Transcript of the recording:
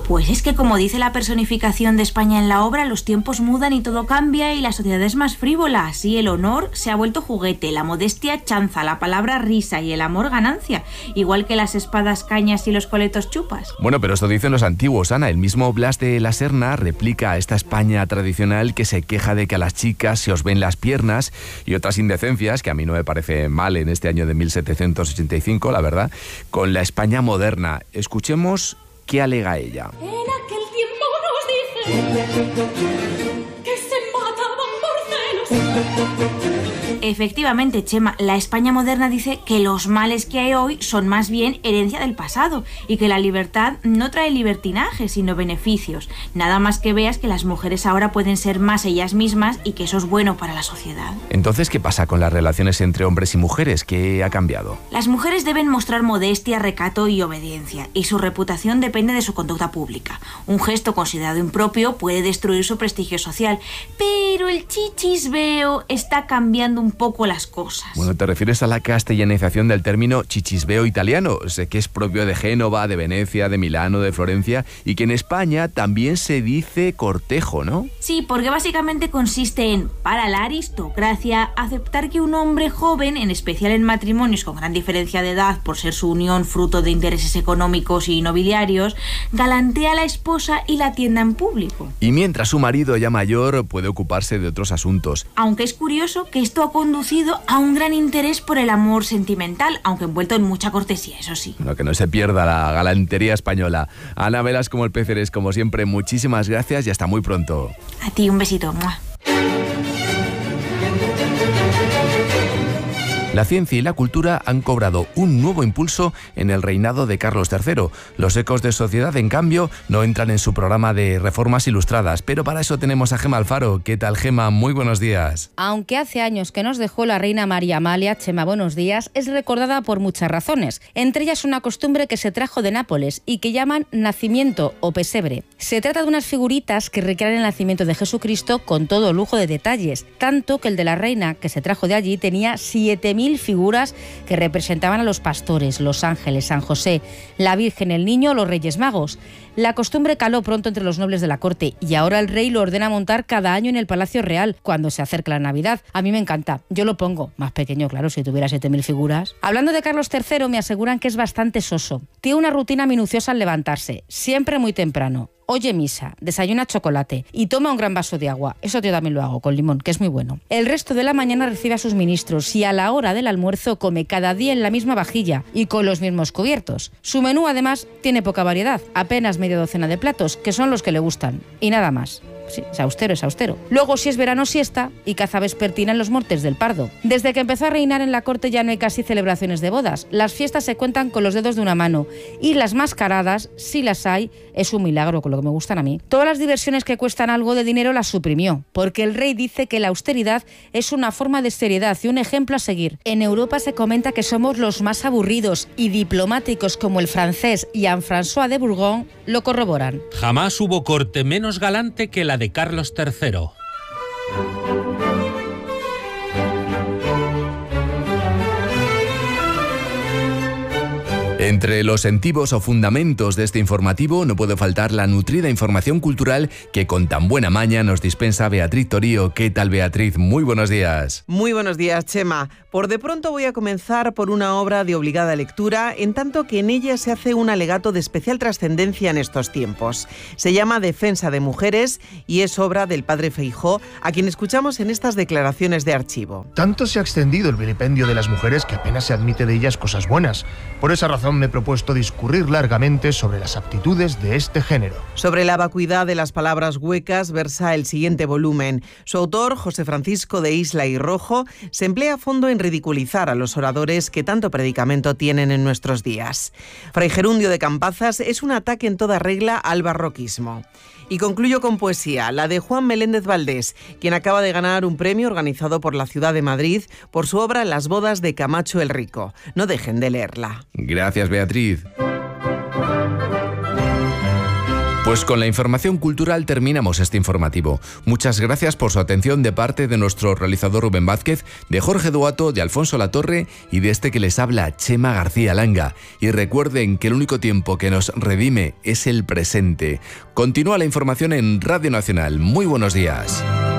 Pues es que, como dice la personificación de España en la obra, los tiempos mudan y todo cambia y la sociedad es más frívola. Así el honor se ha vuelto juguete, la modestia chanza, la palabra risa y el amor ganancia. Igual que las espadas cañas y los coletos chupas. Bueno, pero esto dicen los antiguos, Ana. El mismo Blas de la Serna replica a esta España tradicional que se queja de que a las chicas se os ven las piernas y otras indecencias, que a mí no me parece mal en este año de 1785, la verdad, con la España moderna. Escuchemos qué alega ella. En aquel tiempo nos dicen que se mataban por celos. Efectivamente, Chema, la España moderna dice que los males que hay hoy son más bien herencia del pasado y que la libertad no trae libertinaje, sino beneficios. Nada más que veas que las mujeres ahora pueden ser más ellas mismas y que eso es bueno para la sociedad. Entonces, ¿qué pasa con las relaciones entre hombres y mujeres? ¿Qué ha cambiado? Las mujeres deben mostrar modestia, recato y obediencia, y su reputación depende de su conducta pública. Un gesto considerado impropio puede destruir su prestigio social, pero el chichisbeo está cambiando un poco las cosas. Bueno, ¿te refieres a la castellanización del término chichisbeo italiano? Sé que es propio de Génova, de Venecia, de Milano, de Florencia, y que en España también se dice cortejo, ¿no? Sí, porque básicamente consiste en, para la aristocracia, aceptar que un hombre joven, en especial en matrimonios con gran diferencia de edad por ser su unión fruto de intereses económicos y nobiliarios, galantea a la esposa y la atienda en público. Y mientras su marido ya mayor puede ocuparse de otros asuntos. Aunque es curioso que esto ha conducido a un gran interés por el amor sentimental, aunque envuelto en mucha cortesía, eso sí. Bueno, que no se pierda la galantería española. Ana Velas, como el pez eres, como siempre, muchísimas gracias y hasta muy pronto. A ti, un besito. ¡Mua! La ciencia y la cultura han cobrado un nuevo impulso en el reinado de Carlos III. Los ecos de sociedad, en cambio, no entran en su programa de reformas ilustradas. Pero para eso tenemos a Gema Alfaro. ¿Qué tal, Gema? Muy buenos días. Aunque hace años que nos dejó la reina María Amalia, Chema, buenos días, es recordada por muchas razones. Entre ellas una costumbre que se trajo de Nápoles y que llaman nacimiento o pesebre. Se trata de unas figuritas que recrean el nacimiento de Jesucristo con todo lujo de detalles. Tanto que el de la reina, que se trajo de allí, tenía 7.000 figuras que representaban a los pastores, los ángeles, San José, la Virgen, el Niño o los Reyes Magos. La costumbre caló pronto entre los nobles de la corte y ahora el rey lo ordena montar cada año en el Palacio Real cuando se acerca la Navidad. A mí me encanta, yo lo pongo, más pequeño, claro, si tuviera 7.000 figuras. Hablando de Carlos III, me aseguran que es bastante soso. Tiene una rutina minuciosa al levantarse, siempre muy temprano. Oye misa, desayuna chocolate y toma un gran vaso de agua. Eso yo también lo hago, con limón, que es muy bueno. El resto de la mañana recibe a sus ministros y a la hora del almuerzo come cada día en la misma vajilla y con los mismos cubiertos. Su menú, además, tiene poca variedad, apenas media docena de platos, que son los que le gustan, y nada más. Sí, es austero, es austero. Luego, si es verano, siesta y caza vespertina en los montes del Pardo. Desde que empezó a reinar en la corte ya no hay casi celebraciones de bodas. Las fiestas se cuentan con los dedos de una mano y las mascaradas, si las hay, es un milagro, con lo que me gustan a mí. Todas las diversiones que cuestan algo de dinero las suprimió, porque el rey dice que la austeridad es una forma de seriedad y un ejemplo a seguir. En Europa se comenta que somos los más aburridos y diplomáticos, como el francés Jean-François de Bourgogne lo corroboran. Jamás hubo corte menos galante que la de Carlos III. Entre los sentivos o fundamentos de este informativo no puede faltar la nutrida información cultural que con tan buena maña nos dispensa Beatriz Torío. ¿Qué tal, Beatriz? Muy buenos días. Muy buenos días, Chema. Por de pronto voy a comenzar por una obra de obligada lectura, en tanto que en ella se hace un alegato de especial trascendencia en estos tiempos. Se llama Defensa de Mujeres y es obra del padre Feijóo, a quien escuchamos en estas declaraciones de archivo. Tanto se ha extendido el vilipendio de las mujeres que apenas se admite de ellas cosas buenas. Por esa razón me he propuesto discurrir largamente sobre las aptitudes de este género. Sobre la vacuidad de las palabras huecas versa el siguiente volumen. Su autor, José Francisco de Isla y Rojo, se emplea a fondo en ridiculizar a los oradores que tanto predicamento tienen en nuestros días. Fray Gerundio de Campazas es un ataque en toda regla al barroquismo. Y concluyo con poesía, la de Juan Meléndez Valdés, quien acaba de ganar un premio organizado por la ciudad de Madrid por su obra Las bodas de Camacho el Rico. No dejen de leerla. Gracias, Beatriz. Pues con la información cultural terminamos este informativo. Muchas gracias por su atención de parte de nuestro realizador Rubén Vázquez, de Jorge Duato, de Alfonso Latorre y de este que les habla, Chema García Langa. Y recuerden que el único tiempo que nos redime es el presente. Continúa la información en Radio Nacional. Muy buenos días.